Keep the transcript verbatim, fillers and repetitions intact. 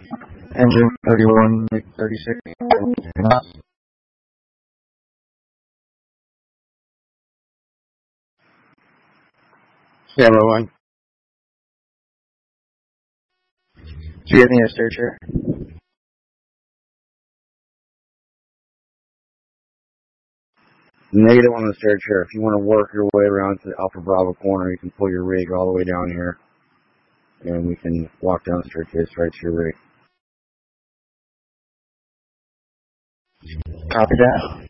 Engine thirty-one, thirty-six. Hello, one. Do you have any search here? Negative on the search here. If you want to work your way around to the Alpha Bravo corner, you can pull your rig all the way down here, and we can walk down the staircase right to your rig. Copy that.